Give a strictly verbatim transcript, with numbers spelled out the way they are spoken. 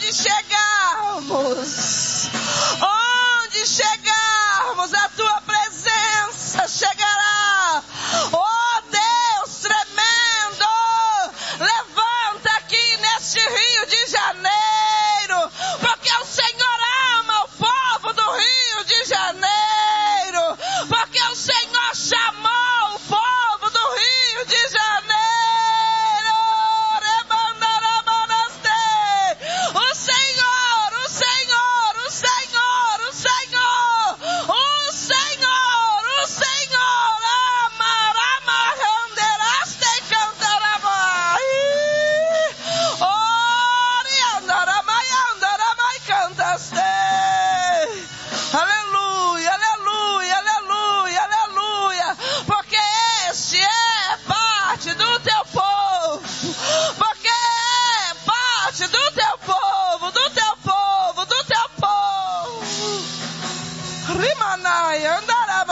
onde chegarmos, onde chegarmos, a tua presença chegará. Oh Deus tremendo, levanta aqui neste Rio de Janeiro, porque o Senhor ama o povo do Rio de Janeiro, porque o Senhor chamou o povo do Rio de Janeiro. O Senhor, o Senhor, o Senhor, o Senhor, o Senhor, o Senhor, amaramahanderaste cantaramai, oriandaramai, andaramai cantaste. Aleluia, aleluia, aleluia, aleluia, porque este é parte do teu povo, porque é parte do teu povo, do teu povo, do teu povo. Rimanai, andará.